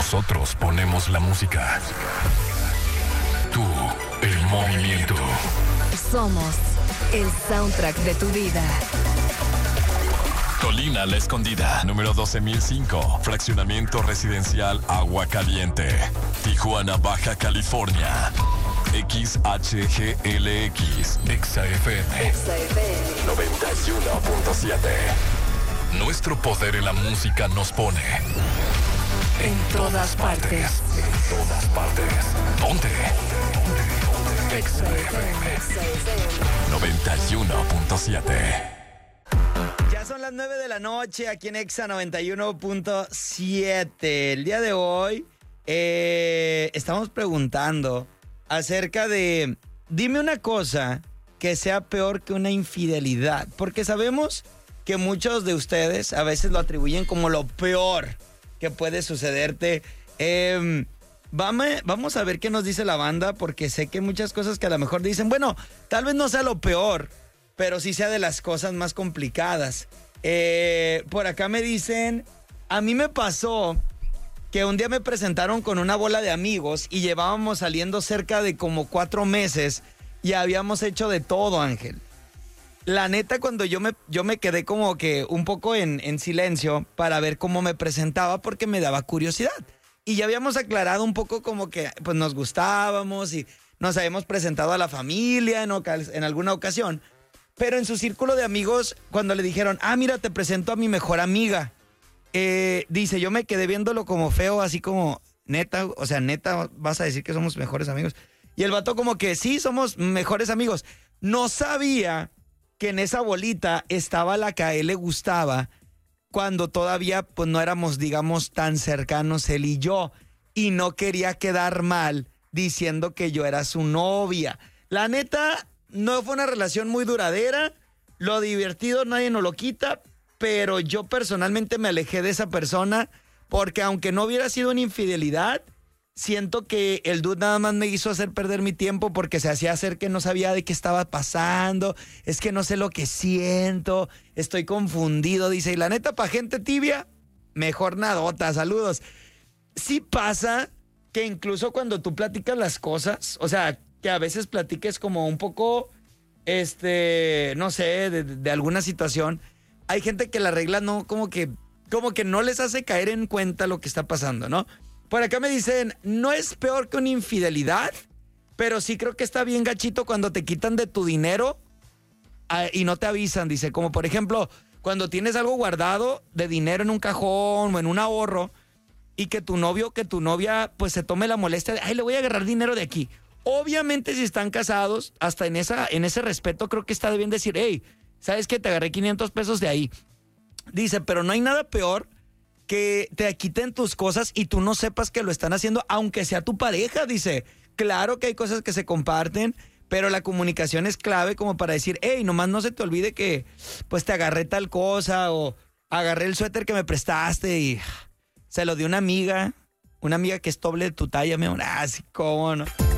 Nosotros ponemos la música. Tú, el movimiento. Somos el soundtrack de tu vida. Colina La Escondida, número 12005. Fraccionamiento residencial Agua Caliente. Tijuana, Baja California. XHGLX. XFM 91.7. Nuestro poder en la música nos pone en todas partes. En todas partes. ¿Dónde? XFM 91.7. Ya son las 9 de la noche aquí en Exa 91.7. El día de hoy estamos preguntando acerca de, dime una cosa que sea peor que una infidelidad, porque sabemos que muchos de ustedes a veces lo atribuyen como lo peor que puede sucederte. Vamos a ver qué nos dice la banda, porque sé que hay muchas cosas que a lo mejor dicen, bueno, tal vez no sea lo peor, pero sí sea de las cosas más complicadas. Por acá me dicen, a mí me pasó que un día me presentaron con una bola de amigos y llevábamos saliendo cerca de como 4 meses y habíamos hecho de todo, Ángel. La neta, cuando yo me quedé como que un poco en silencio para ver cómo me presentaba, porque me daba curiosidad. Y ya habíamos aclarado un poco como que pues nos gustábamos y nos habíamos presentado a la familia en alguna ocasión. Pero en su círculo de amigos, cuando le dijeron, mira, te presento a mi mejor amiga, dice, yo me quedé viéndolo como feo, así como, neta, o sea, neta, vas a decir que somos mejores amigos. Y el vato como que, sí, somos mejores amigos. No sabía que en esa bolita estaba la que a él le gustaba, cuando todavía pues no éramos, digamos, tan cercanos él y yo. Y no quería quedar mal diciendo que yo era su novia. La neta, no fue una relación muy duradera. Lo divertido nadie nos lo quita, pero yo personalmente me alejé de esa persona porque aunque no hubiera sido una infidelidad, siento que el dude nada más me hizo hacer perder mi tiempo porque se hacía hacer que no sabía de qué estaba pasando. Es que no sé lo que siento, estoy confundido, dice. Y la neta, pa' gente tibia, mejor nadota, saludos. Sí pasa que incluso cuando tú platicas las cosas, o sea, que a veces platiques como un poco, no sé, de alguna situación, hay gente que la regla no, como que no les hace caer en cuenta lo que está pasando, ¿no? Por acá me dicen, no es peor que una infidelidad, pero sí creo que está bien gachito cuando te quitan de tu dinero y no te avisan, dice, como por ejemplo, cuando tienes algo guardado de dinero en un cajón o en un ahorro y que tu novio o que tu novia pues se tome la molestia de, le voy a agarrar dinero de aquí. Obviamente si están casados, hasta en ese respeto creo que está bien decir, hey, ¿sabes qué? Te agarré 500 pesos de ahí. Dice, pero no hay nada peor que te quiten tus cosas y tú no sepas que lo están haciendo, aunque sea tu pareja, dice. Claro que hay cosas que se comparten, pero la comunicación es clave como para decir, hey, nomás no se te olvide que pues te agarré tal cosa o agarré el suéter que me prestaste y se lo dio una amiga que es doble de tu talla, mi amor. Así como no.